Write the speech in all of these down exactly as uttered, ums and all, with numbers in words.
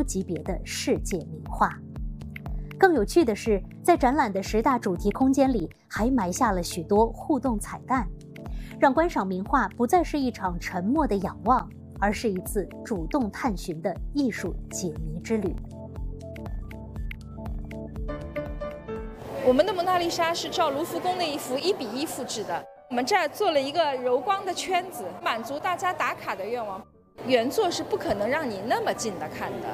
级别的世界名画。更有趣的是，在展览的十大主题空间里，还埋下了许多互动彩蛋，让观赏名画不再是一场沉默的仰望，而是一次主动探寻的艺术解谜之旅。 我们的蒙娜丽莎是照卢浮宫那一幅一比一复制的，我们这儿做了一个柔光的圈子，满足大家打卡的愿望。原作是不可能让你那么近的看的。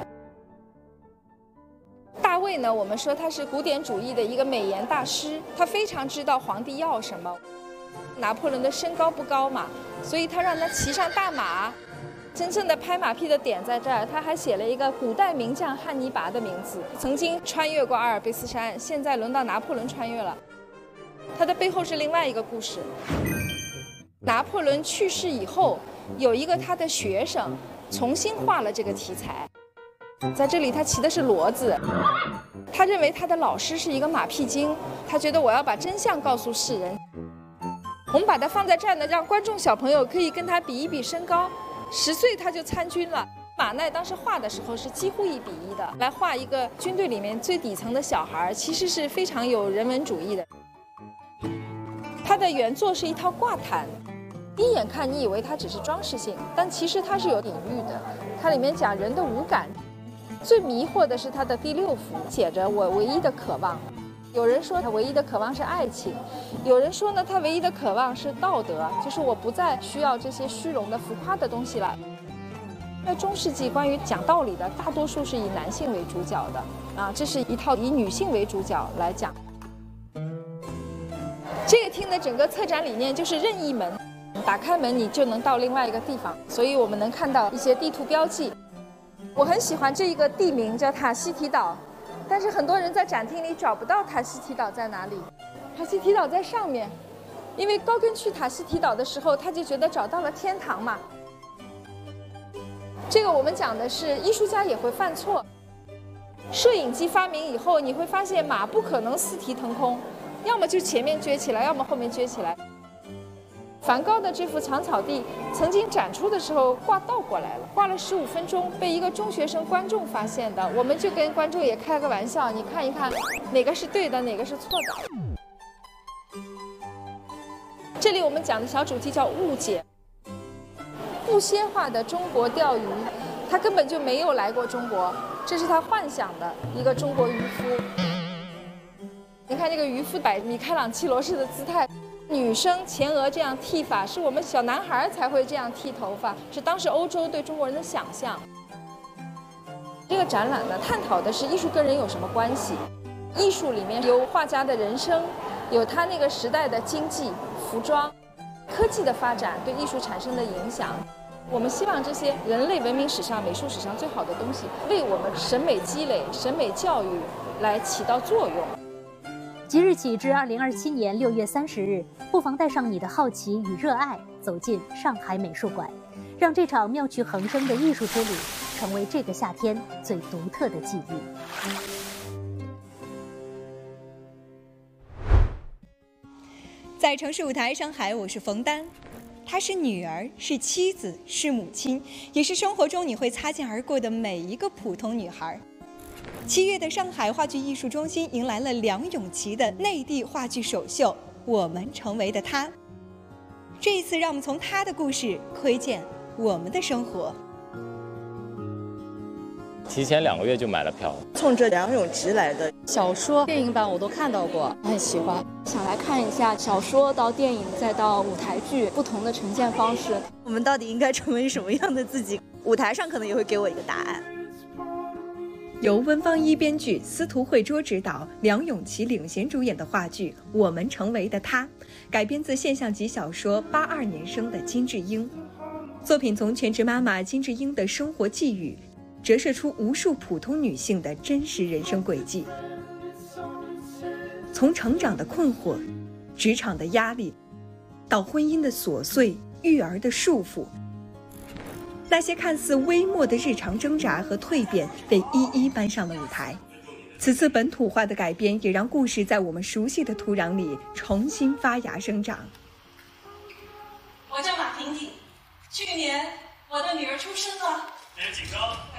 大卫呢，我们说他是古典主义的一个美颜大师，他非常知道皇帝要什么。拿破仑的身高不高嘛，所以他让他骑上大马。真正的拍马屁的点在这儿，他还写了一个古代名将汉尼拔的名字，曾经穿越过阿尔卑斯山，现在轮到拿破仑穿越了。他的背后是另外一个故事。拿破仑去世以后，有一个他的学生重新画了这个题材。在这里他骑的是骡子，他认为他的老师是一个马屁精，他觉得我要把真相告诉世人。我们把它放在这儿呢，让观众小朋友可以跟他比一比身高。十岁他就参军了，马奈当时画的时候是几乎一比一的，来画一个军队里面最底层的小孩，其实是非常有人文主义的。他的原作是一套挂毯，一眼看你以为它只是装饰性，但其实它是有隐喻的。它里面讲人的五感，最迷惑的是它的第六幅，写着我唯一的渴望。有人说他唯一的渴望是爱情，有人说呢他唯一的渴望是道德，就是我不再需要这些虚荣的浮夸的东西了。在中世纪关于讲道理的大多数是以男性为主角的啊，这是一套以女性为主角来讲。这个厅的整个策展理念就是任意门，打开门你就能到另外一个地方，所以我们能看到一些地图标记。我很喜欢这一个地名叫塔希提岛，但是很多人在展厅里找不到塔希提岛在哪里。塔希提岛在上面，因为高更去塔希提岛的时候，他就觉得找到了天堂嘛。这个我们讲的是艺术家也会犯错。摄影机发明以后，你会发现马不可能四蹄腾空，要么就前面撅起来，要么后面撅起来。梵高的这幅长草地曾经展出的时候挂倒过来了，挂了十五分钟，被一个中学生观众发现的。我们就跟观众也开个玩笑，你看一看哪个是对的，哪个是错的。这里我们讲的小主题叫误解。不蝎化的中国钓鱼，他根本就没有来过中国，这是他幻想的一个中国渔夫。你看这个渔夫摆米开朗基罗式的姿态。女生前额这样剃发，是我们小男孩才会这样剃头发，是当时欧洲对中国人的想象。这个展览呢，探讨的是艺术跟人有什么关系。艺术里面有画家的人生，有他那个时代的经济、服装、科技的发展对艺术产生的影响。我们希望这些人类文明史上、美术史上最好的东西，为我们审美积累、审美教育来起到作用。 即日起至二零二七年六月三十日，不妨带上你的好奇与热爱，走进上海美术馆，让这场妙趣横生的艺术之旅成为这个夏天最独特的记忆。 在城市舞台上海，我是冯丹，她是女儿，是妻子，是母亲，也是生活中你会擦肩而过的每一个普通女孩。七月的上海话剧艺术中心迎来了梁咏琪的内地话剧首秀《我们成为的她》。这一次，让我们从她的故事窥见我们的生活。 提前两个月就买了票， 冲着梁咏琪来的。 小说、电影版我都看到过，很喜欢，想来看一下小说到电影再到舞台剧不同的呈现方式。 我们到底应该成为什么样的自己？舞台上可能也会给我一个答案。 由温芳一编剧，司徒慧卓执导，梁咏琪领衔主演的话剧《我们成为的她》，改编自现象级小说八二年生的金智英。作品从全职妈妈金智英的生活际遇，折射出无数普通女性的真实人生轨迹。从成长的困惑、职场的压力，到婚姻的琐碎、育儿的束缚，那些看似微末的日常挣扎和蜕变被一一搬上了舞台。此次本土化的改编也让故事在我们熟悉的土壤里重新发芽生长。 我叫马婷婷，去年我的女儿出生了。 别紧张，